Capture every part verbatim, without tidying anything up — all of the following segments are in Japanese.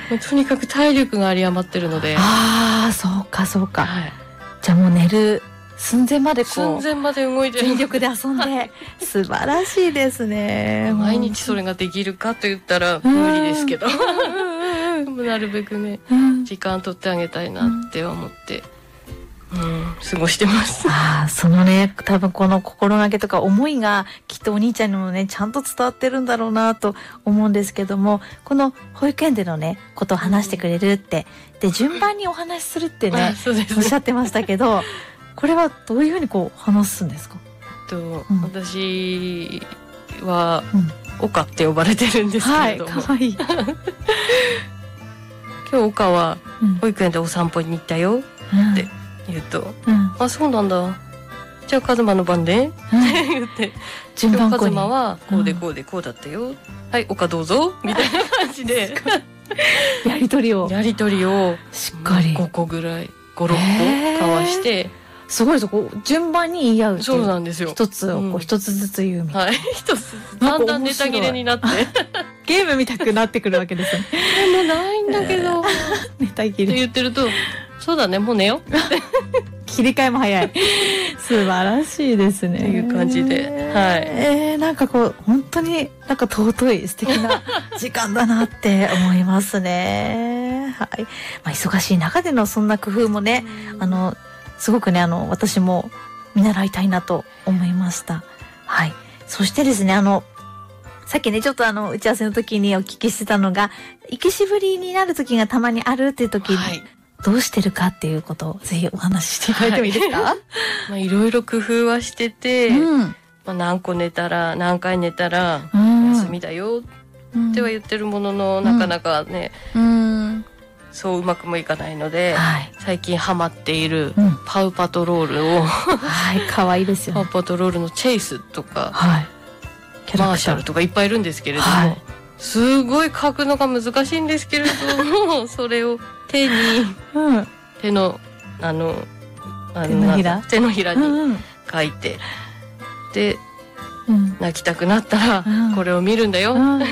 もうとにかく体力が有り余ってるので。 ああ、そうかそうか、 はい、 じゃあもう寝る寸前までこう寸前まで動いてる、 全力で遊んで素晴らしいですね。 毎日それができるかと言ったら無理ですけどなるべくね、うん、時間取ってあげたいなって思って、うん、過ごしてます。 ああ、そのね、多分この心がけとか思いがきっとお兄ちゃんにもねちゃんと伝わってるんだろうなと思うんですけども、この保育園でのねことを話してくれるって、で順番にお話しするってねおっしゃってましたけど、これはどういうふうにこう話すんですか？ と、うん、私は、うん、岡って呼ばれてるんですけれども、はい、かわいい今日岡は保育園でお散歩に行ったよって言うと、うん、あ、そうなんだ、じゃあカズマの番ね、うん、って言って順番こにカズマはこうでこうでこうだったよ、うん、はい岡どうぞみたいな感じでやりとりをやりとりをしっかりごこぐらいご、ろっこ交わして、 すごいです。こう順番に言い合う。 そうなんですよ。 一つをこう一つずつ言うみたいな。 はい、一つだんだんネタ切れになってゲーム見たくなってくるわけですよね。 でもないんだけどネタ切れって言ってると、そうだねもう寝よ切り替えも早い素晴らしいですねっていう感じで、はい、 えー、なんかこう本当になんか尊い素敵な時間だなって思いますね。はい、まあ、忙しい中でのそんな工夫もね、あのすごくね、あの私も見習いたいなと思いました。はい。そしてですね、あのさっきねちょっとあの打ち合わせの時にお聞きしてたのが、生きしぶりになる時がたまにあるっていう時に、はい、どうしてるかっていうことをぜひお話ししていただいてもいいですか？はい、 まあいろいろ工夫はしてて、うん、まあ、何個寝たら何回寝たら休みだよっては言ってるものの、うん、なかなかね、うんうん、そううまくもいかないので、はい、最近ハマっているパウパトロールを、うん、 はい可愛いですよね。 パウパトロールのチェイスとか、はい、マーシャルとかいっぱいいるんですけれども、はい、すごい描くのが難しいんですけれどもそれを手に、うん、手のあのあの手のひら手のひらに描いて、うんうん、で、うん、泣きたくなったら、うん、これを見るんだよ、うんうんうん、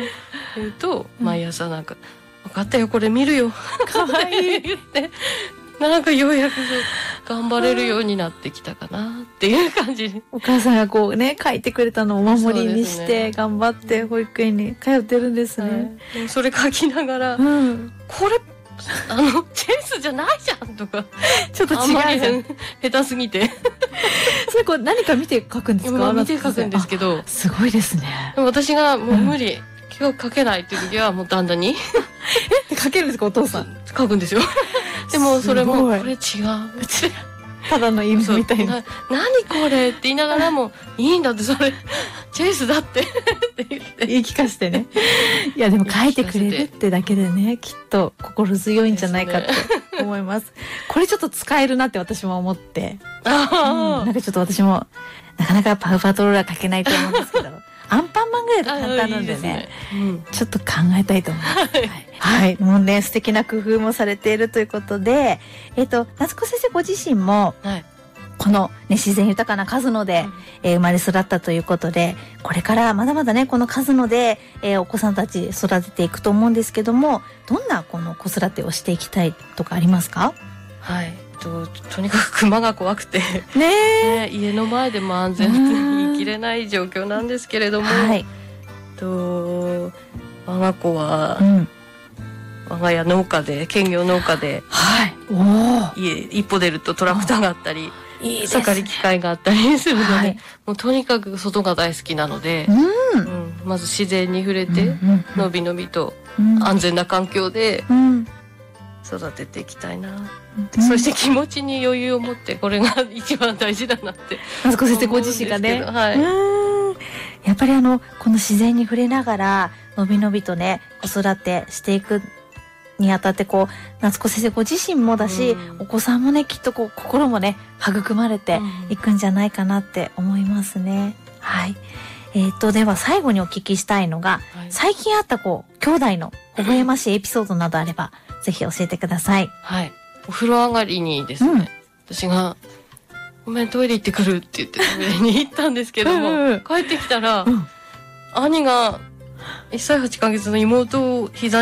言うと毎朝なんか、分かったよこれ見るよかわいい言ってなんかようやく頑張れるようになってきたかなっていう感じ。 お母さんがこうね書いてくれたのをお守りにして頑張って保育園に通ってるんですね。 はい、それ書きながら、うん、これあのチェイスじゃないじゃんとかちょっと違うじゃん下手すぎてそれこう何か見て書くんですか？ 見て書くんですけど、 すごいですね。 私がもう無理、うん、今日書けないっていう時はもう旦那にえ書けるんですか？お父さん書くんですよでもそれもこれ違うただの犬みたいな、 何これって言いながらもいいんだってそれチェイスだってって言って言い聞かせてね。いやでも書いてくれるってだけでねきっと心強いんじゃないかって思います。これちょっと使えるなって私も思って、うん、なんかちょっと私もなかなかパウパトロールは書けないと思うんですけどアンパンマンぐらいだと簡単なんでね、いいね、うん、ちょっと考えたいと思います。はい、はい、もうね素敵な工夫もされているということで、えっと夏子先生ご自身も、はい、この、ね、自然豊かな鹿角で、うんえー、生まれ育ったということで、これからまだまだねこの鹿角で、えー、お子さんたち育てていくと思うんですけども、どんなこの子育てをしていきたいとかありますか？ はい、と, とにかく熊が怖くてねね、家の前でも安全に言い切れない状況なんですけれども、はい、と我が子は、うん、我が家農家で兼業農家で、はい、お家一歩出るとトラクターがあったり草刈り機械があったりするので、はい、もうとにかく外が大好きなので、うんうん、まず自然に触れて、うんうん、のびのびと安全な環境で育てていきたいな、うん、そして気持ちに余裕を持って、これが一番大事だなって夏子先生ご自身がね、 はい、 うんやっぱりあのこの自然に触れながらのびのびとね子育てしていくにあたって、こう夏子先生ご自身もだし、うん、お子さんもねきっとこう心もね育まれていくんじゃないかなって思いますね。はい、えー、とでは最後にお聞きしたいのが、はい、最近あったこう兄弟の微笑ましいエピソードなどあればぜひ教えてください。 はい、お風呂上がりにですね、うん、私がごめんトイレ行ってくるって言ってトイレに行ったんですけどもうん、うん、帰ってきたら、うん、兄がいっさいはちかげつの妹を膝